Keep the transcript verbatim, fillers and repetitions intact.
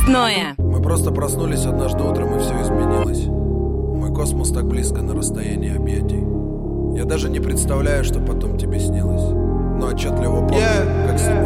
Спиртное. Мы просто проснулись однажды утром, и все изменилось. Мой космос так близко на расстоянии объятий. Я даже не представляю, что потом тебе снилось. Но отчетливо помню, Yeah, как с yeah.